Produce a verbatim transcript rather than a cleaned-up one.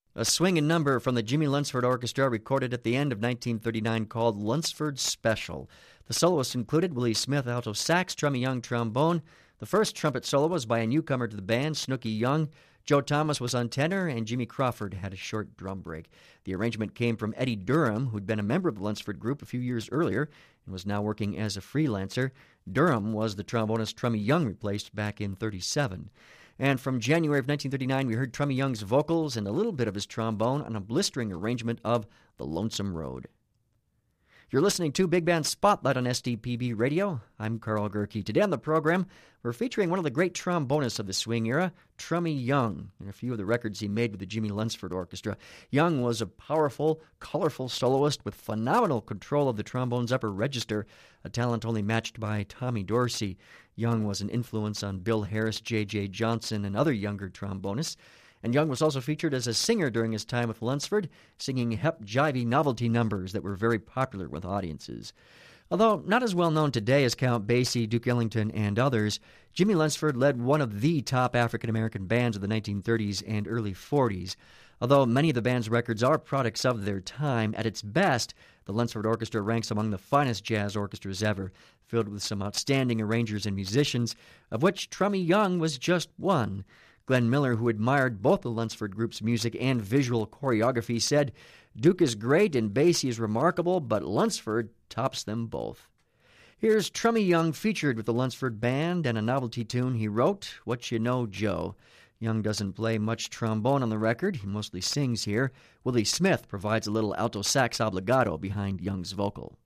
A swinging number from the Jimmy Lunceford Orchestra recorded at the end of nineteen thirty-nine called Lunceford Special. The soloists included Willie Smith, alto sax, Trummy Young, trombone. The first trumpet solo was by a newcomer to the band, Snooky Young. Joe Thomas was on tenor, and Jimmy Crawford had a short drum break. The arrangement came from Eddie Durham, who'd been a member of the Lunceford group a few years earlier and was now working as a freelancer. Durham was the trombonist Trummy Young replaced back in thirty-seven. And from January of nineteen thirty-nine, we heard Trummy Young's vocals and a little bit of his trombone on a blistering arrangement of The Lonesome Road. You're listening to Big Band Spotlight on S D P B Radio. I'm Carl Gerke. Today on the program, we're featuring one of the great trombonists of the swing era, Trummy Young, and a few of the records he made with the Jimmy Lunceford Orchestra. Young was a powerful, colorful soloist with phenomenal control of the trombone's upper register, a talent only matched by Tommy Dorsey. Young was an influence on Bill Harris, J J Johnson, and other younger trombonists. And Young was also featured as a singer during his time with Lunceford, singing hep-jivey novelty numbers that were very popular with audiences. Although not as well known today as Count Basie, Duke Ellington, and others, Jimmy Lunceford led one of the top African-American bands of the nineteen thirties and early forties. Although many of the band's records are products of their time, at its best, the Lunceford Orchestra ranks among the finest jazz orchestras ever, filled with some outstanding arrangers and musicians, of which Trummy Young was just one. Glenn Miller, who admired both the Lunceford group's music and visual choreography, said, "Duke is great and Basie is remarkable, but Lunceford tops them both." Here's Trummy Young featured with the Lunceford Band and a novelty tune he wrote, What You Know, Joe. Young doesn't play much trombone on the record. He mostly sings here. Willie Smith provides a little alto sax obligato behind Young's vocal.